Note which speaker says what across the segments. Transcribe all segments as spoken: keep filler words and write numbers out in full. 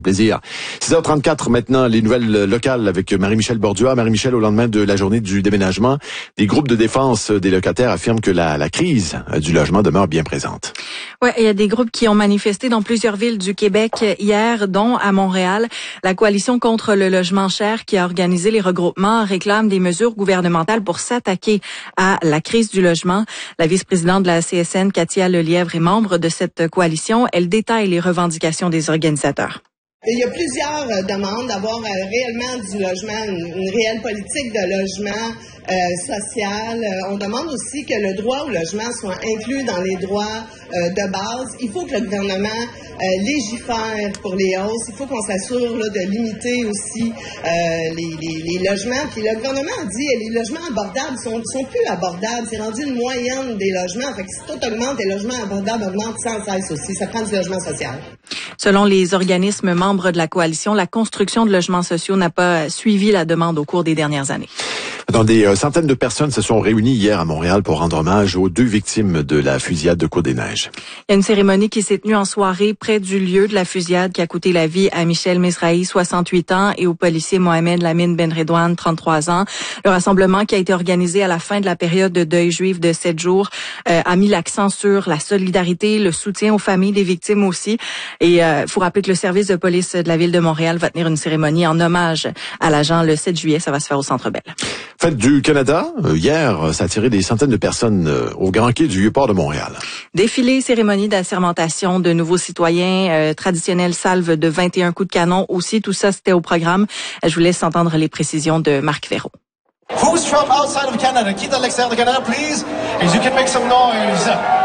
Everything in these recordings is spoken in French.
Speaker 1: Plaisir. six heures trente-quatre maintenant, les nouvelles locales avec Marie-Michel Bordua. Marie-Michel, au lendemain de la journée du déménagement, des groupes de défense des locataires affirment que la, la crise du logement demeure bien présente.
Speaker 2: Ouais, il y a des groupes qui ont manifesté dans plusieurs villes du Québec hier, dont à Montréal. La coalition contre le logement cher qui a organisé les regroupements réclame des mesures gouvernementales pour s'attaquer à la crise du logement. La vice-présidente de la C S N, Katia Lelièvre, est membre de cette coalition. Elle détaille les revendications des organisateurs.
Speaker 3: Il y a plusieurs euh, demandes d'avoir euh, réellement du logement, une, une réelle politique de logement euh, social. Euh, on demande aussi que le droit au logement soit inclus dans les droits euh, de base. Il faut que le gouvernement euh, légifère pour les hausses. Il faut qu'on s'assure là, de limiter aussi euh, les, les, les logements. Puis le gouvernement a dit que les logements abordables sont, sont plus abordables. C'est rendu une moyenne des logements. Fait que si tout augmente, les logements abordables augmentent sans cesse aussi. Ça prend du logement social.
Speaker 2: Selon les organismes membres de la coalition, la construction de logements sociaux n'a pas suivi la demande au cours des dernières années.
Speaker 1: Dans des euh, centaines de personnes se sont réunies hier à Montréal pour rendre hommage aux deux victimes de la fusillade de Côte-des-Neiges.
Speaker 2: Il y a une cérémonie qui s'est tenue en soirée près du lieu de la fusillade qui a coûté la vie à Michel Mizrahi, soixante-huit ans, et au policier Mohamed Lamine Benredouane, trente-trois ans. Le rassemblement qui a été organisé à la fin de la période de deuil juif de sept jours euh, a mis l'accent sur la solidarité, le soutien aux familles des victimes aussi. Et il euh, faut rappeler que le service de police de la ville de Montréal va tenir une cérémonie en hommage à l'agent le sept juillet. Ça va se faire au Centre Bell.
Speaker 1: Fête du Canada, euh, hier, ça a attiré des centaines de personnes euh, au Grand Quai du Vieux-Port de Montréal.
Speaker 2: Défilé, cérémonie d'assermentation de nouveaux citoyens, euh, traditionnelle salve de vingt et un coups de canon aussi. Tout ça, c'était au programme. Je vous laisse entendre les précisions de Marc Véro.
Speaker 4: Who's from outside of Canada? Qui est de l'extérieur du Canada, please? And you can make some noise.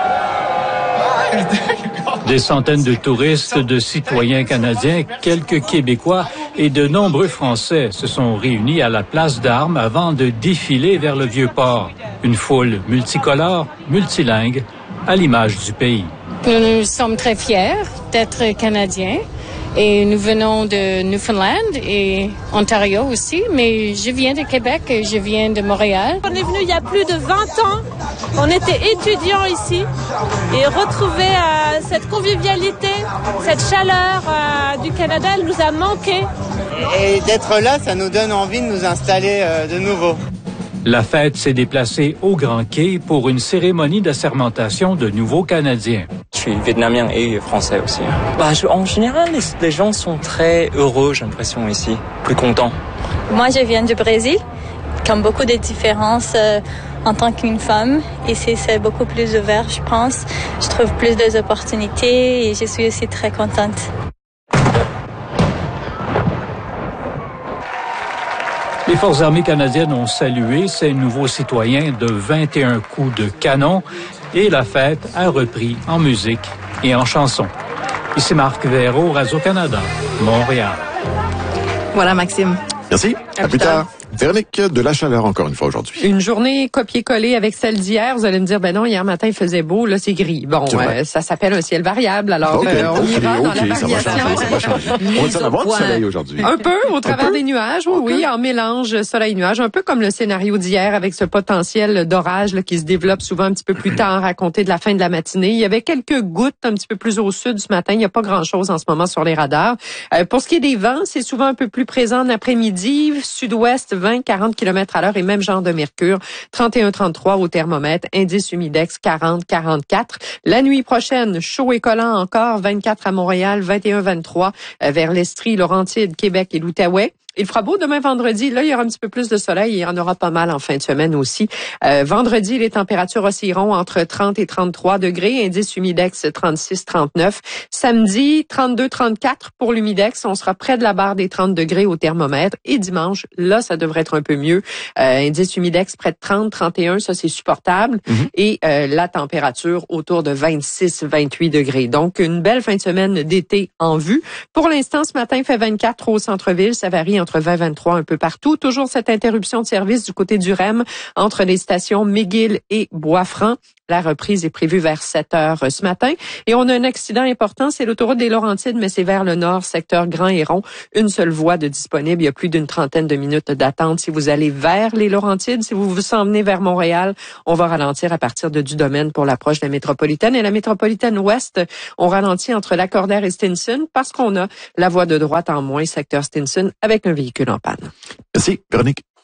Speaker 5: Des centaines de touristes, de citoyens canadiens, quelques Québécois et de nombreux Français se sont réunis à la place d'Armes avant de défiler vers le Vieux-Port. Une foule multicolore, multilingue, à l'image du pays.
Speaker 6: Nous sommes très fiers d'être Canadiens et nous venons de Newfoundland et Ontario aussi, mais je viens de Québec et je viens de Montréal.
Speaker 7: On est venu il y a plus de vingt ans, on était étudiants ici et retrouver euh, cette convivialité, cette chaleur euh, du Canada, elle nous a manqué.
Speaker 8: Et d'être là, ça nous donne envie de nous installer euh, de nouveau.
Speaker 5: La fête s'est déplacée au Grand Quai pour une cérémonie d'assermentation de nouveaux Canadiens.
Speaker 9: Je suis vietnamien et français aussi. Bah, je, en général, les, les gens sont très heureux, j'ai l'impression, ici, plus contents.
Speaker 10: Moi, je viens du Brésil, comme beaucoup de différences euh, en tant qu'une femme. Ici, c'est beaucoup plus ouvert, je pense. Je trouve plus d'opportunités et je suis aussi très contente.
Speaker 5: Les Forces armées canadiennes ont salué ces nouveaux citoyens de vingt et un coups de canon et la fête a repris en musique et en chansons. Ici Marc Véro, Radio-Canada, Montréal.
Speaker 2: Voilà, Maxime.
Speaker 1: Merci. À, à plus tard. tard. Véronique, de la chaleur encore une fois aujourd'hui.
Speaker 11: Une journée copier-coller avec celle d'hier. Vous allez me dire, ben non, hier matin il faisait beau, là c'est gris. Bon, euh, ça s'appelle un ciel variable. Alors
Speaker 1: okay,
Speaker 11: euh, on
Speaker 1: okay,
Speaker 11: ira
Speaker 1: okay,
Speaker 11: dans la variation.
Speaker 1: Ça va changer, ça va changer. On va avoir du soleil aujourd'hui.
Speaker 11: Un peu au travers
Speaker 1: peu?
Speaker 11: des nuages, oui, oui, en mélange soleil-nuage, un peu comme le scénario d'hier avec ce potentiel d'orage là, qui se développe souvent un petit peu plus tard à compter de la fin de la matinée. Il y avait quelques gouttes un petit peu plus au sud ce matin. Il n'y a pas grand-chose en ce moment sur les radars. Euh, pour ce qui est des vents, c'est souvent un peu plus présent en après-midi. Sud-ouest, vingt à quarante kilomètres à l'heure et même genre de mercure. trente et un à trente-trois au thermomètre. Indice humidex quarante à quarante-quatre. La nuit prochaine, chaud et collant encore. vingt-quatre à Montréal, vingt et un à vingt-trois euh, vers l'Estrie, Laurentide, Québec et l'Outaouais. Il fera beau demain vendredi. Là, il y aura un petit peu plus de soleil. Il y en aura pas mal en fin de semaine aussi. Euh, vendredi, les températures oscilleront entre trente et trente-trois degrés. Indice humidex trente-six à trente-neuf. Samedi, trente-deux à trente-quatre pour l'humidex. On sera près de la barre des trente degrés au thermomètre. Et dimanche, là, ça devrait être un peu mieux. Euh, indice humidex près de trente, trente et un. Ça, c'est supportable. Mm-hmm. Et euh, la température autour de vingt-six à vingt-huit degrés. Donc, une belle fin de semaine d'été en vue. Pour l'instant, ce matin, il fait vingt-quatre au centre-ville. Ça varie entre entre vingt et vingt-trois un peu partout. Toujours cette interruption de service du côté du R E M entre les stations McGill et Bois-Franc. La reprise est prévue vers sept heures ce matin. Et on a un accident important, c'est l'autoroute des Laurentides, mais c'est vers le nord, secteur Grand-Héron. Une seule voie de disponible. Il y a plus d'une trentaine de minutes d'attente si vous allez vers les Laurentides. Si vous vous emmenez vers Montréal, on va ralentir à partir de du domaine pour l'approche de la métropolitaine. Et la métropolitaine ouest, on ralentit entre Lacordaire et Stinson parce qu'on a la voie de droite en moins, secteur Stinson, avec un véhicule en panne.
Speaker 1: Merci, Véronique.